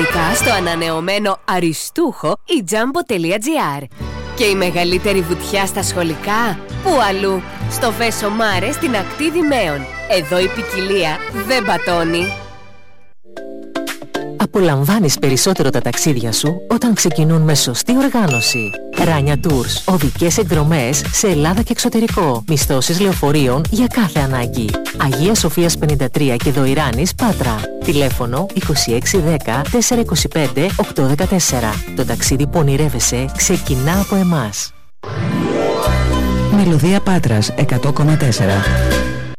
Γενικά στο ανανεωμένο αριστούχο η Jumbo.gr. Και η μεγαλύτερη βουτιά στα σχολικά, πού αλλού? Στο Βέσο Μάρε στην ακτή Δημαίων. Εδώ η ποικιλία δεν πατώνει. Απολαμβάνεις περισσότερο τα ταξίδια σου όταν ξεκινούν με σωστή οργάνωση. Ράνια Tours. Οδικές εκδρομές σε Ελλάδα και εξωτερικό. Μισθώσεις λεωφορείων για κάθε ανάγκη. Αγίας Σοφίας 53 και Δοηράνης, Πάτρα. Τηλέφωνο 2610 425 814. Το ταξίδι που ονειρεύεσαι ξεκινά από εμάς. Μελωδία Πάτρας 100,4.